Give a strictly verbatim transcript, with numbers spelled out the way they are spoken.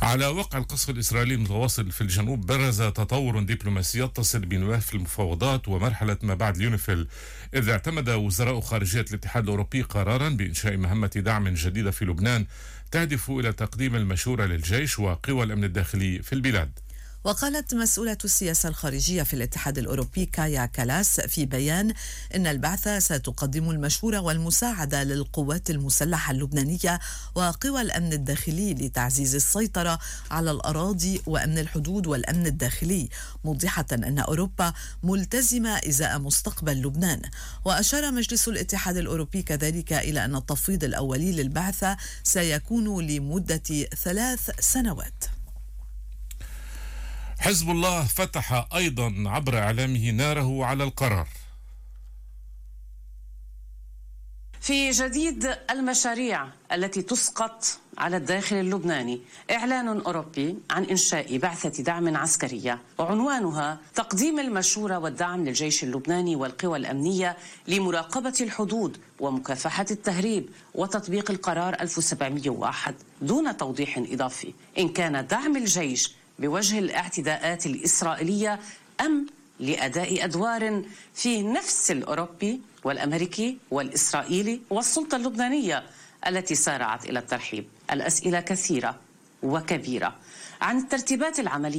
على وقع القصف الإسرائيلي المتواصل في الجنوب، برز تطور دبلوماسي يتصل بملف المفاوضات ومرحلة ما بعد اليونيفيل، إذ اعتمد وزراء خارجية الاتحاد الأوروبي قرارا بإنشاء مهمة دعم جديدة في لبنان تهدف إلى تقديم المشورة للجيش وقوى الأمن الداخلي في البلاد. وقالت مسؤولة السياسة الخارجية في الاتحاد الأوروبي كايا كالاس في بيان إن البعثة ستقدم المشورة والمساعدة للقوات المسلحة اللبنانية وقوى الأمن الداخلي لتعزيز السيطرة على الأراضي وأمن الحدود والأمن الداخلي، موضحة أن أوروبا ملتزمة إزاء مستقبل لبنان. وأشار مجلس الاتحاد الأوروبي كذلك إلى أن التفويض الأولي للبعثة سيكون لمدة ثلاث سنوات. حزب الله فتح أيضا عبر إعلامه ناره على القرار. في جديد المشاريع التي تسقط على الداخل اللبناني، إعلان أوروبي عن إنشاء بعثة دعم عسكرية وعنوانها تقديم المشورة والدعم للجيش اللبناني والقوى الأمنية لمراقبة الحدود ومكافحة التهريب وتطبيق القرار ألف وسبعمئة وواحد، دون توضيح إضافي إن كان دعم الجيش بوجه الاعتداءات الإسرائيلية أم لأداء أدوار في نفس الأوروبي والأمريكي والإسرائيلي والسلطة اللبنانية التي سارعت إلى الترحيب. الأسئلة كثيرة وكبيرة عن الترتيبات العملية